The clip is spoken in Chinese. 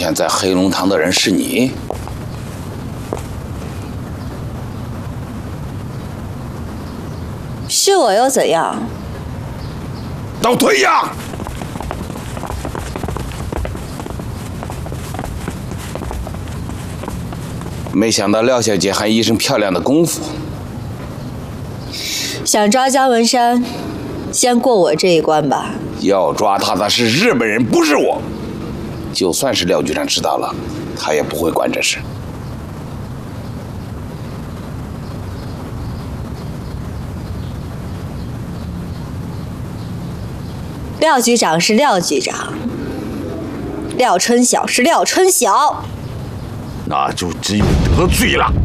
天在黑龙堂的人是你？ 是我又怎样？ 倒退呀！没想到廖小姐还一身漂亮的功夫。 想抓姜文山，先过我这一关吧。 要抓他的是日本人，不是我。就算是廖局长知道了，他也不会管这事。 廖局长是廖局长，廖春晓是廖春晓， 那就只有得罪了。